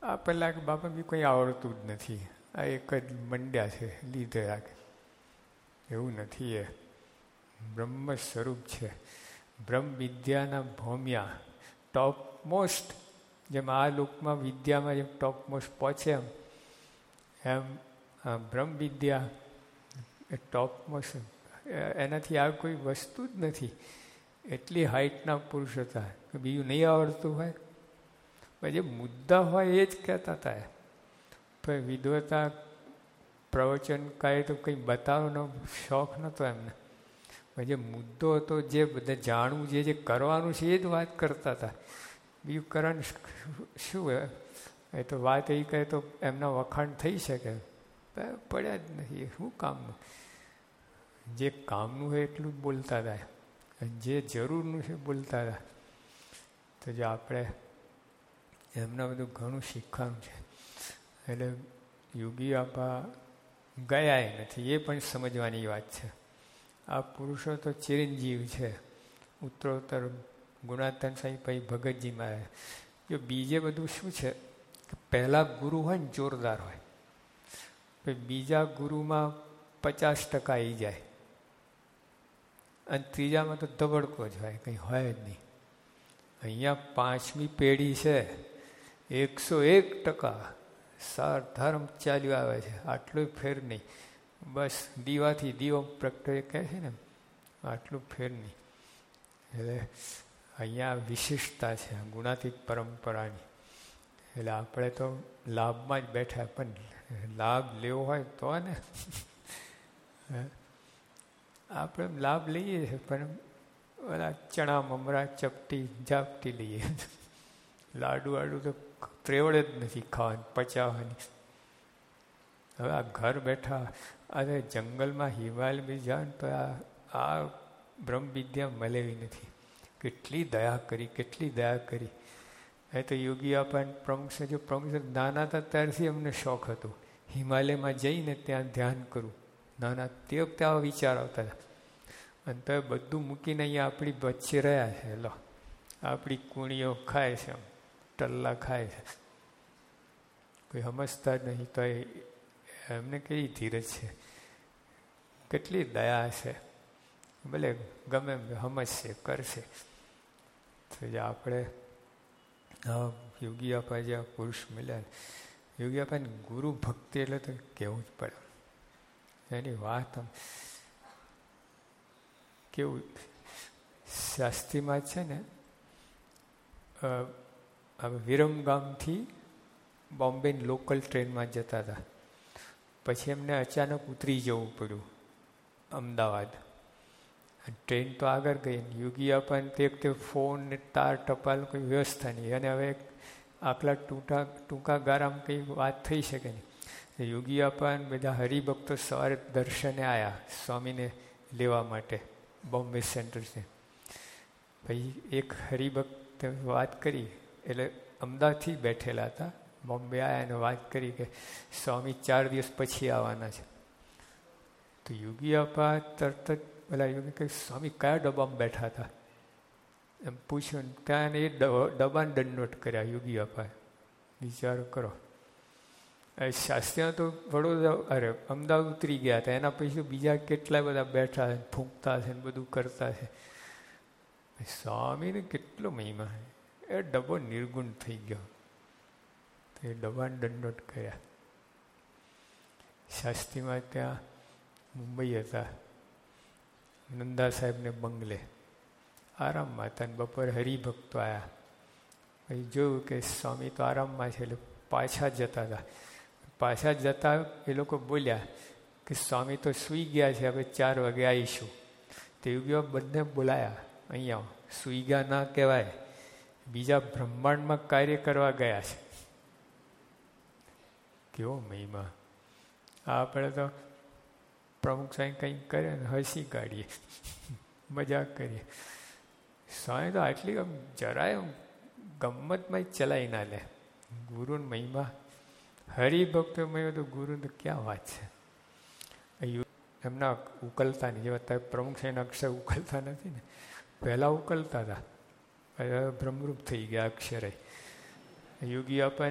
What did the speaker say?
આ પહેલાં કે બાપા બી કંઈ આવડતું જ નથી, આ એક જ મંડ્યા છે લીધે રાખે. એવું નથી, એ બ્રહ્મ સ્વરૂપ છે. બ્રહ્મ વિદ્યાના ભોમ્યા ટોપ મોસ્ટ, જેમ આ લોકમાં વિદ્યામાં જેમ ટોપ મોસ્ટ પહોંચે એમ બ્રહ્મ વિદ્યા એ ટોપ મોસ્ટ, એનાથી આ કોઈ વસ્તુ જ નથી. એટલી હાઇટના પુરુષ હતા કે બીજું નહીં આવડતું હોય. જે મુદ્દા હોય એ જ કહેતા હતા. પણ વિદ્વતા પ્રવચન કાંઈ તો કંઈ બતાવવાનો શોખ નહોતો એમને. જે મુદ્દો હતો, જે બધા જાણવું, જે કરવાનું છે એ જ વાત કરતા હતા. બીજું કરવાનું શું હોય? એ તો વાત એ કહે તો એમના વખાણ થઈ શકે, પડ્યા જ નથી. શું કામનું? જે કામનું હોય એટલું જ બોલતા હતા, જે જરૂરનું છે બોલતા હતા. તો જો આપણે એમના બધું ઘણું શીખવાનું છે. એટલે યોગી આપા ગયા નથી, એ પણ સમજવાની વાત છે. આ પુરુષો તો ચિરંજીવ છે. ઉત્તરોત્તર ગુણાતન સાહેબ પછી ભગતજી મહારાજ. જો બીજે બધું શું છે કે પહેલાં ગુરુ હોય ને જોરદાર હોય, પછી બીજા ગુરુમાં 50% આવી જાય, અને ત્રીજામાં તો ધબડકો જ હોય, કંઈ હોય જ નહીં. અહીંયા 5મી પેઢી છે, 101% સાર ધર્મ ચાલ્યું આવે છે. આટલું ફેર નહીં, બસ દીવાથી દીવો પ્રગટે કહે છે ને, આટલું ફેર નહીં. એટલે અહીંયા વિશિષ્ટતા છે ગુણાતીત પરંપરાની. એટલે આપણે તો લાભમાં જ બેઠા, પણ લાભ લેવો હોય તો ને આપણે લાભ લઈએ છીએ, પણ ઓલા ચણા મમરા ચપટી ઝાપટી લઈએ. લાડુ વાડુ તો ત્રેવડે જ નથી ખાવાની, પચાવવાની. હવે આ ઘર બેઠા અરે જંગલમાં હિમાલય બી જાણ તો આ બ્રહ્મ વિદ્યા મળેવી નથી. કેટલી દયા કરી, કેટલી દયા કરી. એ તો યોગી આપણને પ્રમુખ જો પ્રમુખ નાના હતા ત્યારથી અમને શોખ હતો હિમાલયમાં જઈને ત્યાં ધ્યાન કરું. નાના તે વખતે આવા વિચાર આવતા હતા. અને તો બધું મૂકીને અહીંયા આપણી વચ્ચે રહ્યા છે. લો આપણી કુણીઓ ખાય છે, ટલ્લા ખાય છે, કોઈ સમજતા જ નહીં. તો એમને કેવી ધીરજ છે, કેટલી દયા છે. ભલે ગમે એમ સમજશે, કરશે. તો જે આપણે યોગી આપા જેવા પુરુષ મળ્યા, યોગી આપાની ગુરુ ભક્તિ એટલે તો કહેવું જ પડે. એની વાત આમ કેવું શાસ્ત્રીમાં છે ને, વિરમગામથી બોમ્બેની લોકલ ટ્રેનમાં જતા હતા. પછી એમને અચાનક ઉતરી જવું પડ્યું અમદાવાદ. ટ્રેન તો આગળ ગઈ. યોગી આપણને તે વખતે ફોન ને તાર ટપાલ કોઈ વ્યવસ્થા નહીં, અને હવે આટલા ટૂંકા ગાળામાં કંઈ વાત થઈ શકે નહીં. યોગી આપણને બધા હરિભક્તો સવારે દર્શને આવ્યા સ્વામીને લેવા માટે બોમ્બે સેન્ટરથી. પછી એક હરિભક્ત વાત કરી, એટલે અમદાવાદથી બેઠેલા હતા, બોમ્બે આવ્યા અને વાત કરી કે સ્વામી 4 દિવસ પછી આવવાના છે. તો યોગી આપા તરત જ પેલા યોગી કહે, સ્વામી કયા ડબ્બામાં બેઠા હતા એમ પૂછ્યું. ત્યાં એ ડબ્બાને દંડવટ કર્યા યોગી અપાએ. વિચાર કરો. શાસ્ત્રીમાં તો વડોદરા અમદાવાદ ઉતરી ગયા હતા, એના પછી બીજા કેટલા બધા બેઠા છે, ફૂંકતા છે ને બધું કરતા છે. સ્વામીને કેટલો મહિમા, એ ડબ્બો નિર્ગુણ થઈ ગયો. તો એ ડબ્બાને દંડવટ કર્યા. શાસ્ત્રીમાં ત્યાં મુંબઈ હતા, નંદા સાહેબને બંગલે આરામમાં હતા. ને બપોરે હરિભક્તો આવ્યા. પછી જોયું કે સ્વામી તો આરામમાં છે, એટલે પાછા જતા હતા. પાછા જતા એ લોકો બોલ્યા કે સ્વામી તો સૂઈ ગયા છે, હવે 4 વાગે આવીશું. તે યોગીઓ બંને બોલાયા. અહીંયા સૂઈ ગયા ના કહેવાય, બીજા બ્રહ્માંડમાં કાર્ય કરવા ગયા છે. કેવો મહિમા! આપણે તો પ્રમુખ સાહેબ કંઈક કરે ને હસી કાઢીએ, મજાક કરીએ. સ્વામી તો આટલી આમ જરાય ગમ્મતમાં ચલાવી ના લે. ગુરુની મહિમા, હરિભક્તો મહિમા તો ગુરુ તો ક્યાં વાત છે. એમના ઉકલતા નહીં, જેવા અત્યારે પ્રમુખ સાહેબ અક્ષર ઉકલતા નથી ને, પહેલાં ઉકલતા હતા, બ્રહ્મરૂપ થઈ ગયા અક્ષરે. યોગી આપણને